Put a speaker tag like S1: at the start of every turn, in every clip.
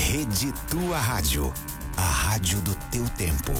S1: Rede Tua Rádio, a rádio do teu tempo.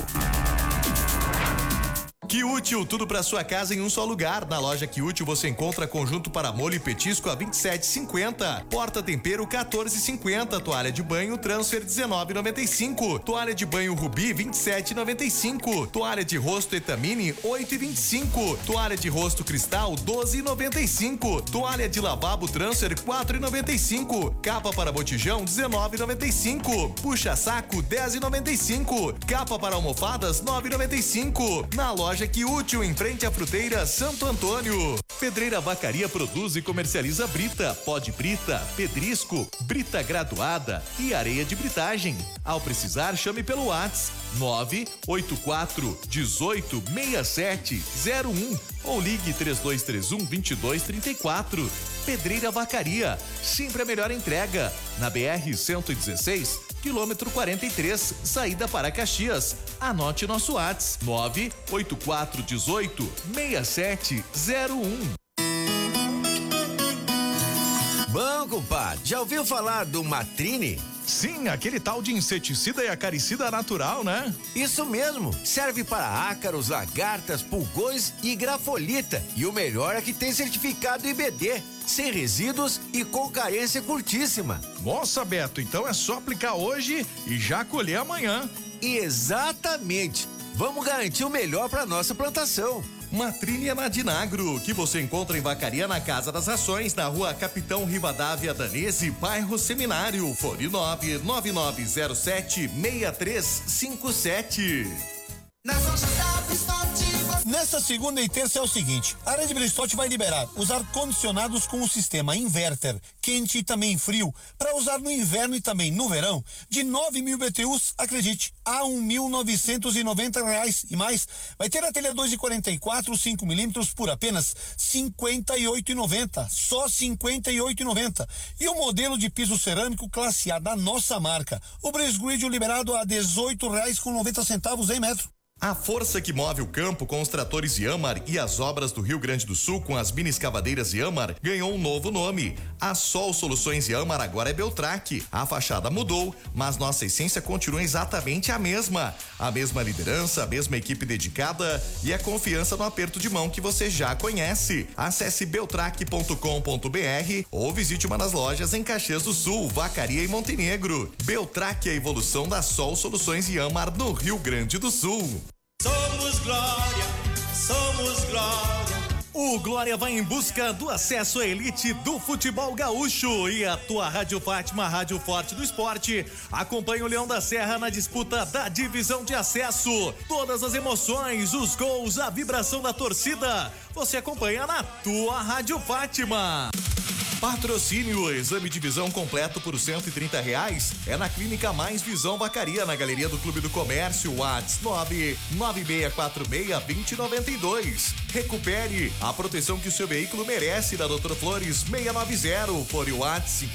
S2: Que Útil, tudo para sua casa em um só lugar. Na loja Que Útil você encontra conjunto para molho e petisco a 27,50, porta tempero 14,50, toalha de banho transfer 19,95, toalha de banho Rubi 27,95, toalha de rosto Etamine 8,25, toalha de rosto Cristal 12,95, toalha de lavabo transfer 4,95, capa para botijão 19,95, puxa saco 10,95, capa para almofadas 9,95. Na loja Que Útil, em frente à fruteira Santo Antônio. Pedreira Vacaria produz e comercializa brita, pó de brita, pedrisco, brita graduada e areia de britagem. Ao precisar, chame pelo WhatsApp 984 18 6701 ou ligue 3231-2234. Pedreira Vacaria, sempre a melhor entrega. Na BR-116, quilômetro 43, saída para Caxias. Anote nosso WhatsApp 98418-6701.
S3: Bom, compadre, já ouviu falar do Matrine?
S2: Sim, aquele tal de inseticida e acaricida natural, né?
S3: Isso mesmo, serve para ácaros, lagartas, pulgões e grafolita. E o melhor é que tem certificado IBD, sem resíduos e com carência curtíssima.
S2: Nossa, Beto, então é só aplicar hoje e já colher amanhã.
S3: Exatamente, vamos garantir o melhor para nossa plantação.
S2: Matrine é na Dinagro, que você encontra em Vacaria na Casa das Rações, na rua Capitão Rivadavia Danese, bairro Seminário, fone 99907-6357.
S4: Nesta segunda e terça é o seguinte, a Rede Bristotti vai liberar os ar-condicionados com o sistema inverter, quente e também frio, para usar no inverno e também no verão, de 9.000 BTUs, acredite, a R$1.990 e mais. Vai ter a telha 2,44, 5 milímetros por apenas R$58,90, só R$58,90. E o modelo de piso cerâmico classe A da nossa marca, o Breeze Grid liberado a R$18,90 em metro.
S2: A força que move o campo com os tratores Yamar e as obras do Rio Grande do Sul com as mini escavadeiras Yamar ganhou um novo nome. A Sol Soluções Yamar agora é Beltrac. A fachada mudou, mas nossa essência continua exatamente a mesma. A mesma liderança, a mesma equipe dedicada e a confiança no aperto de mão que você já conhece. Acesse beltrac.com.br ou visite uma das lojas em Caxias do Sul, Vacaria e Montenegro. Beltrac é a evolução da Sol Soluções Yamar no Rio Grande do Sul.
S5: Somos Glória, somos Glória.
S2: O Glória vai em busca do acesso à elite do futebol gaúcho e a tua Rádio Fátima, Rádio Forte do Esporte, acompanha o Leão da Serra na disputa da divisão de acesso. Todas as emoções, os gols, a vibração da torcida, você acompanha na tua Rádio Fátima. Patrocínio, exame de visão completo por R$130 é na Clínica Mais Visão Vacaria, na Galeria do Clube do Comércio, WhatsApp 99646-2092. Recupere a proteção que o seu veículo merece da Doutor Flores 690, por WhatsApp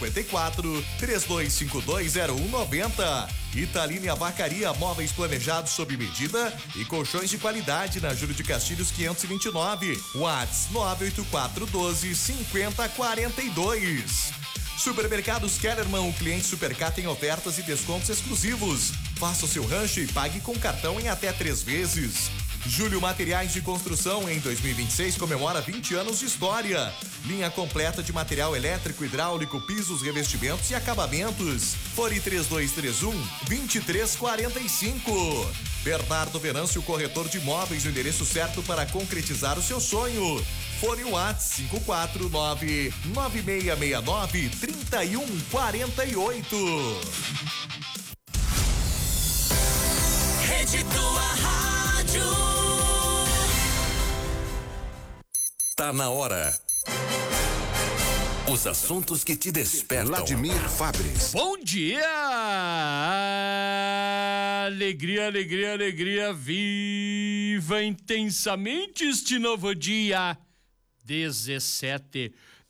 S2: 54-32520190. Italine Vacaria, móveis planejados sob medida e colchões de qualidade na Júlio de Castilhos 529. WhatsApp 98412-5042. Supermercados Kellerman, o cliente Supercar tem ofertas e descontos exclusivos. Faça o seu rancho e pague com cartão em até 3 vezes. Júlio Materiais de Construção, em 2026, comemora 20 anos de história. Linha completa de material elétrico, hidráulico, pisos, revestimentos e acabamentos. Fone 3231-2345. Bernardo Venâncio, corretor de imóveis, o endereço certo para concretizar o seu sonho. Fone WhatsApp 549-9669-3148.
S5: Rede Tua Rádio.
S1: Tá na hora. Os assuntos que te despertam. Vladimir Fabres.
S6: Bom dia! Alegria, alegria, alegria. Viva intensamente este novo dia. 17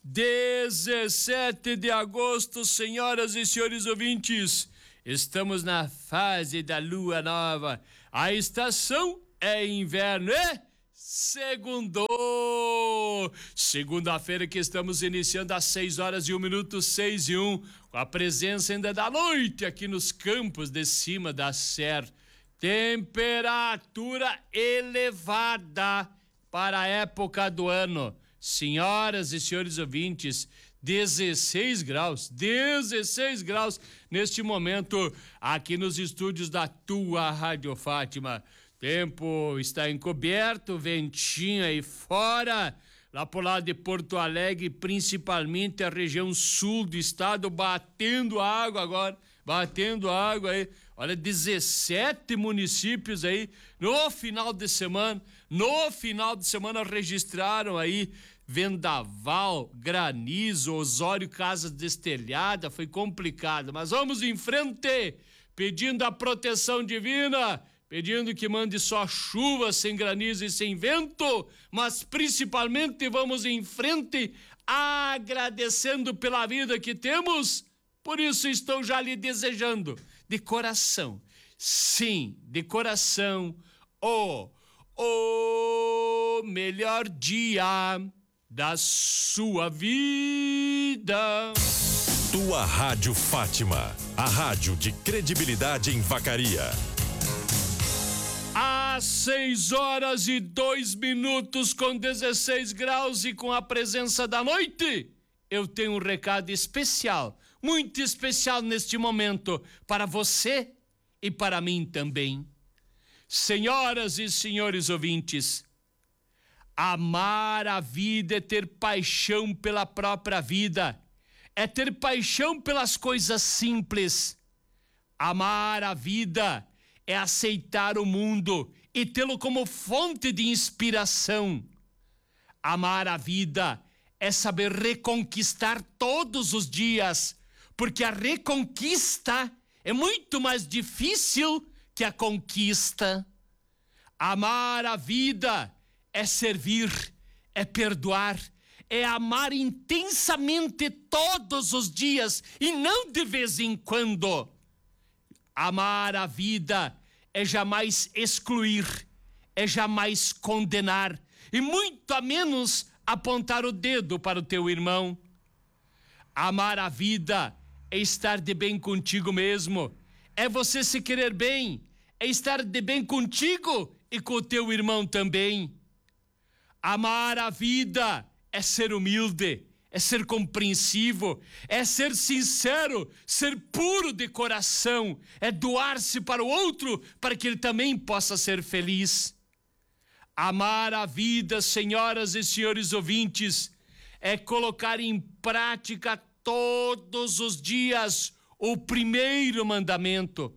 S6: de agosto, senhoras e senhores ouvintes. Estamos na fase da lua nova. A estação é inverno. Segundou! Segunda-feira que estamos iniciando às 6h01, 6:01, com a presença ainda da noite aqui nos campos de cima da serra. Temperatura elevada para a época do ano. Senhoras e senhores ouvintes, 16 graus neste momento aqui nos estúdios da tua Rádio Fátima. Tempo está encoberto, ventinho aí fora, lá pro lado de Porto Alegre, principalmente a região sul do estado, batendo água aí. Olha, 17 municípios aí no final de semana registraram aí vendaval, granizo, Osório, casas destelhadas, foi complicado, mas vamos em frente, pedindo a proteção divina, pedindo que mande só chuva, sem granizo e sem vento, mas principalmente vamos em frente, agradecendo pela vida que temos. Por isso estou já lhe desejando, de coração, sim, de coração, o melhor dia da sua vida.
S7: Tua Rádio Fátima, a rádio de credibilidade em Vacaria.
S6: Às 6h02 com 16 graus e com a presença da noite, eu tenho um recado especial, muito especial neste momento, para você e para mim também. Senhoras e senhores ouvintes, amar a vida é ter paixão pela própria vida, é ter paixão pelas coisas simples. Amar a vida é aceitar o mundo e tê-lo como fonte de inspiração. Amar a vida é saber reconquistar todos os dias, porque a reconquista é muito mais difícil que a conquista. Amar a vida é servir, é perdoar, é amar intensamente todos os dias e não de vez em quando. Amar a vida é jamais excluir, é jamais condenar e muito a menos apontar o dedo para o teu irmão. Amar a vida é estar de bem contigo mesmo, é você se querer bem, é estar de bem contigo e com o teu irmão também. Amar a vida é ser humilde, é ser compreensivo, é ser sincero, ser puro de coração, é doar-se para o outro para que ele também possa ser feliz. Amar a vida, senhoras e senhores ouvintes, é colocar em prática todos os dias o primeiro mandamento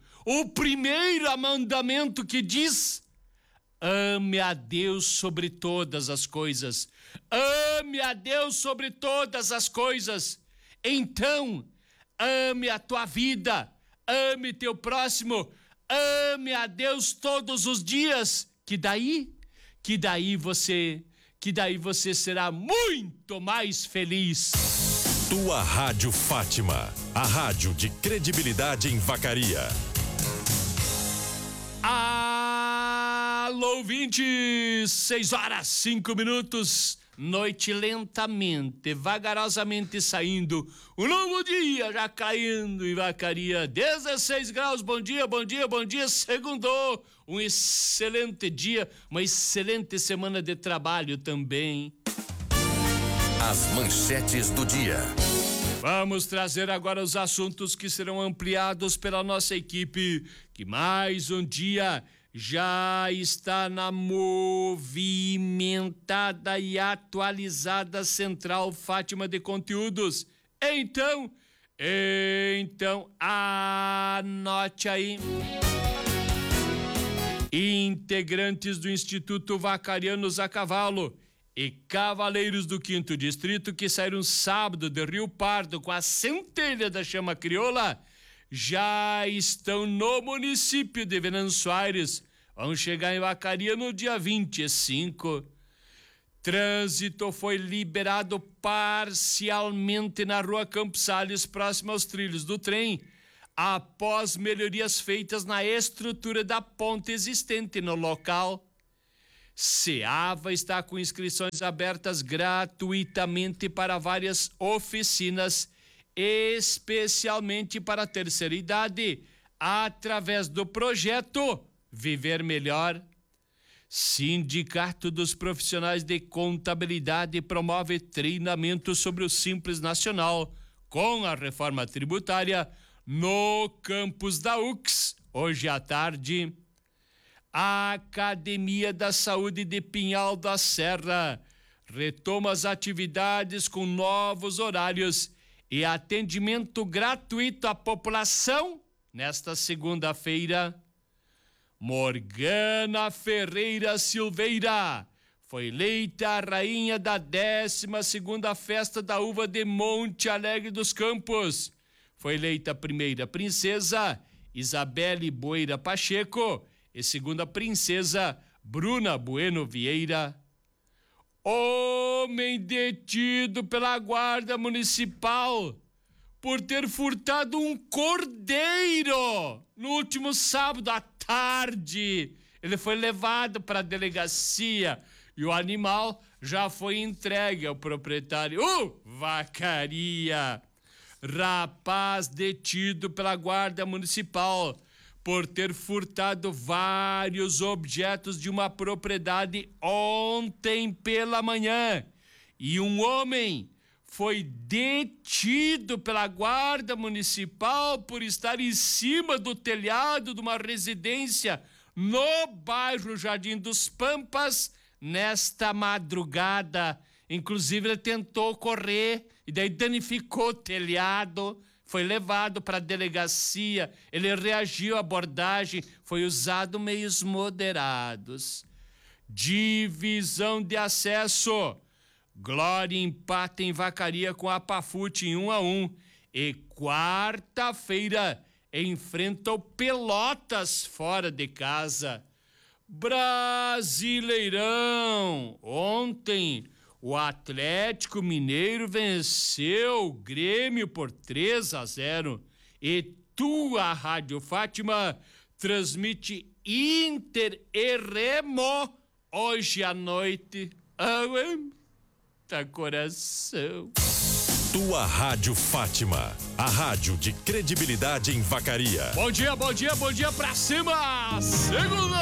S6: que diz: ame a Deus sobre todas as coisas. Ame a Deus sobre todas as coisas. Então, ame a tua vida, ame teu próximo, ame a Deus todos os dias, que daí você será muito mais feliz.
S7: Tua Rádio Fátima, a rádio de credibilidade em Vacaria.
S6: Alô, ouvintes, 6h05, noite lentamente, vagarosamente saindo, um novo dia já caindo em Vacaria, 16 graus, bom dia, segundou, um excelente dia, uma excelente semana de trabalho também.
S7: As manchetes do dia.
S6: Vamos trazer agora os assuntos que serão ampliados pela nossa equipe, que mais um dia já está na movimentada e atualizada Central Fátima de Conteúdos. Então, anote aí. Integrantes do Instituto Vacarianos a Cavalo e Cavaleiros do 5º Distrito, que saíram sábado de Rio Pardo com a centelha da chama crioula, já estão no município de Venâncio Aires. Vão chegar em Vacaria no dia 25. Trânsito foi liberado parcialmente na rua Campos Sales, próximo aos trilhos do trem, após melhorias feitas na estrutura da ponte existente no local. Seava está com inscrições abertas gratuitamente para várias oficinas, especialmente para a terceira idade, através do projeto Viver Melhor. Sindicato dos Profissionais de Contabilidade promove treinamento sobre o Simples Nacional com a reforma tributária no campus da UX, hoje à tarde. A Academia da Saúde de Pinhal da Serra retoma as atividades com novos horários e atendimento gratuito à população nesta segunda-feira. Morgana Ferreira Silveira foi eleita a rainha da 12ª Festa da Uva de Monte Alegre dos Campos. Foi eleita a primeira princesa Isabelle Boeira Pacheco e segunda princesa Bruna Bueno Vieira. Homem detido pela Guarda Municipal por ter furtado um cordeiro no último sábado à tarde. Ele foi levado para a delegacia e o animal já foi entregue ao proprietário. Vacaria! Rapaz detido pela Guarda Municipal por ter furtado vários objetos de uma propriedade ontem pela manhã. E um homem foi detido pela Guarda Municipal por estar em cima do telhado de uma residência no bairro Jardim dos Pampas nesta madrugada. Inclusive ele tentou correr e daí danificou o telhado, foi levado para a delegacia, ele reagiu à abordagem, foi usado meios moderados. Divisão de acesso. Glória empata em Vacaria com a Pafute em 1-1 e quarta-feira enfrenta o Pelotas fora de casa. Brasileirão. Ontem o Atlético Mineiro venceu o Grêmio por 3-0 e tua Rádio Fátima transmite Inter e Remo hoje à noite. Tá coração.
S7: Tua Rádio Fátima, a rádio de credibilidade em Vacaria.
S6: Bom dia pra cima! Segunda!